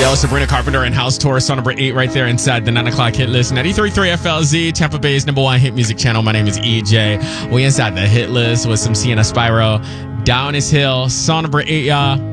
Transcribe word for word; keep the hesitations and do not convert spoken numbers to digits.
Yo, Sabrina Carpenter and House Tour, song number eight right there inside the nine o'clock hit list. ninety-three point three F L Z, Tampa Bay's number one hit music channel. My name is E J. We inside the hit list with some Sienna Spyro. Down Is Hill, song number eight, y'all.